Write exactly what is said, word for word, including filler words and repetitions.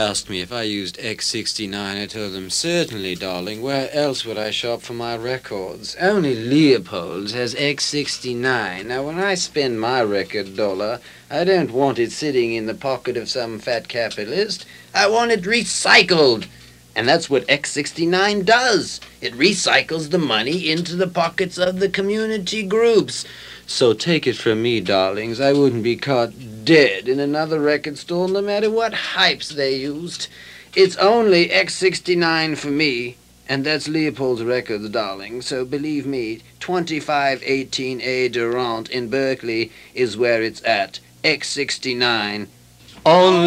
asked me if I used X sixty-nine, I told them, certainly, darling. Where else would I shop for my records? Only Leopold's has X sixty-nine. Now, when I spend my record dollar, I don't want it sitting in the pocket of some fat capitalist. I want it recycled. And that's what X sixty-nine does. It recycles the money into the pockets of the community groups. So take it from me, darlings, I wouldn't be caught dead in another record store no matter what hypes they used. It's only X sixty-nine for me, and that's Leopold's Records, darling. So believe me, twenty-five eighteen A Durant in Berkeley is where it's at. X sixty-nine. Only